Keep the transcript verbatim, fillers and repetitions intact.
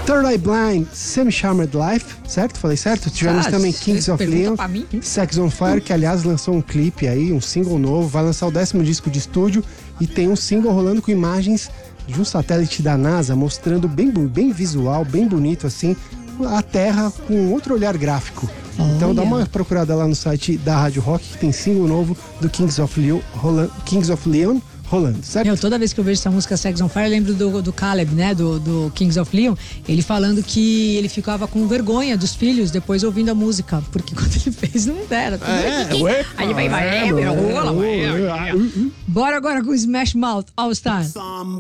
Third Eye Blind, Semi-Charmed Life, certo? Falei certo? Tivemos Ah, também Kings of pergunta Leon, pra mim? Sex on Fire, que aliás lançou um clipe aí, um single novo, vai lançar o décimo disco de estúdio e tem um single rolando com imagens de um satélite da NASA, mostrando bem, bem visual, bem bonito assim, a Terra com outro olhar gráfico. Então dá uma procurada lá no site da Rádio Rock, que tem single novo do Kings of Leon, rolando, Kings of Leon rolando, certo? Eu, toda vez que eu vejo essa música Sex on Fire, eu lembro do, do Caleb, né, do, do Kings of Leon, ele falando que ele ficava com vergonha dos filhos depois ouvindo a música, porque quando ele fez não era. É, ué, aí vai, vai, é, vai, ué, rola, ué, ué, ué. Bora agora com o Smash Mouth All Star.